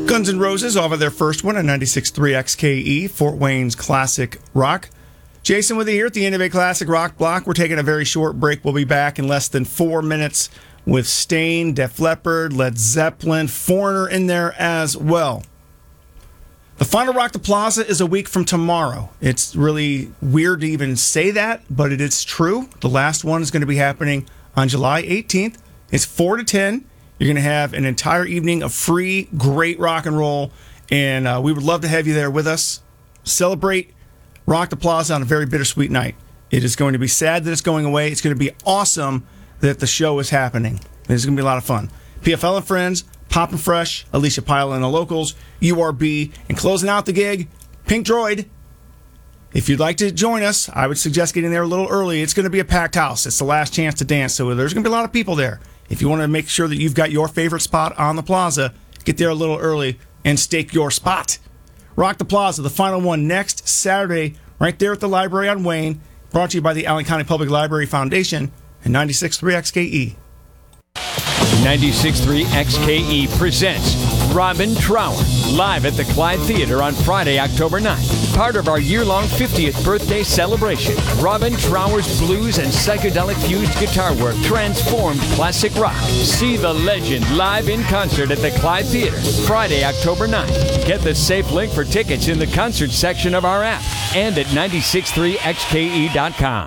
Guns N' Roses off of their first one on 96.3 XKE, Fort Wayne's Classic Rock. Jason with you here at the end of a Classic Rock block. We're taking a very short break. We'll be back in less than 4 minutes with Staind, Def Leppard, Led Zeppelin, Foreigner in there as well. The final Rock the Plaza is a week from tomorrow. It's really weird to even say that, but it is true. The last one is going to be happening on July 18th. It's 4 to 10. You're going to have an entire evening of free, great rock and roll, and we would love to have you there with us. Celebrate Rock the Plaza on a very bittersweet night. It is going to be sad that it's going away. It's going to be awesome that the show is happening. It's going to be a lot of fun. PFL and Friends, Poppin' Fresh, Alicia Pyle and the Locals, URB, and closing out the gig, Pink Droid. If you'd like to join us, I would suggest getting there a little early. It's going to be a packed house. It's the last chance to dance, so there's going to be a lot of people there. If you want to make sure that you've got your favorite spot on the plaza, get there a little early and stake your spot. Rock the Plaza, the final one next Saturday, right there at the library on Wayne, brought to you by the Allen County Public Library Foundation and 96.3 XKE. 96.3 XKE presents Robin Trower live at the Clyde Theater on Friday, October 9th. Part of our year-long 50th birthday celebration, Robin Trower's blues and psychedelic-fused guitar work transformed classic rock. See the legend live in concert at the Clyde Theater, Friday, October 9th. Get the safe link for tickets in the concert section of our app and at 963xke.com.